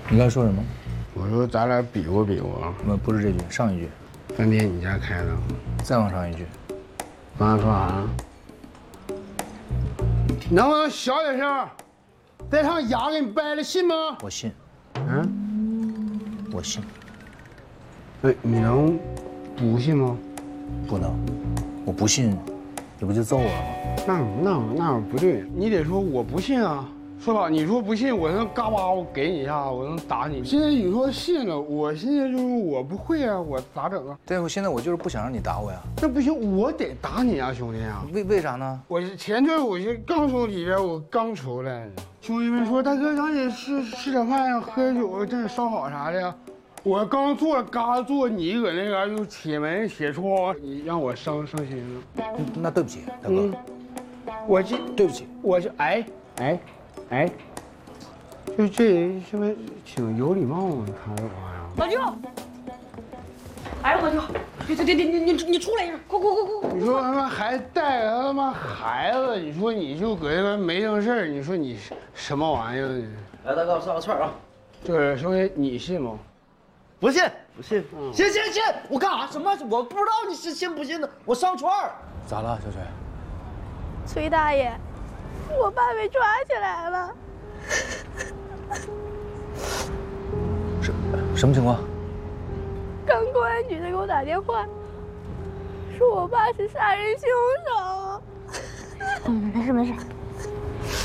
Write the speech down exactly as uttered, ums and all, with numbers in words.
你刚才说什么？ 我说咱俩比划比划。 那不是这句，上一句。 饭店你家开的？ 再往上一句。 刚才说啥？能不能小点声？再唱牙给你掰了，信吗？ 我信。 嗯， 我信。 哎，你能不信吗？ 不能，我不信，你不就揍我了吗？ 那那那不对，你得说我不信啊，是吧？你说不信，我能嘎巴我给你一下，我能打你。现在你说信了，我现在就是我不会啊，我咋整啊？ 对，我现在我就是不想让你打我呀。 那不行，我得打你啊，兄弟啊！ 为为啥呢？ 我前阵我就刚从里边我刚出来，兄弟们说大哥让你吃吃点饭呀，喝点酒，整点烧烤啥的呀。我刚坐嘎坐，你搁那嘎就铁门铁窗，你让我伤伤心了。 那对不起，大哥， 嗯、我这对不起， 我就哎哎哎，就这人是不是挺有礼貌啊？他这玩意儿。 老舅，哎我舅，你你你你你你出来一声，快快快快！ 你说他妈还带着他妈孩子，你说你就搁这边没正事儿，你说你什么玩意儿呢？ 来，大哥，我上个串啊。 就是兄弟，你信吗？ 不信，不信，信信信！我干啥？什么？我不知道你是信不信的。我上串儿。 咋了，小崔？ 崔大爷，我爸被抓起来了。 什什么情况？ 刚公安局的给我打电话，说我爸是杀人凶手。 嗯，没事没事。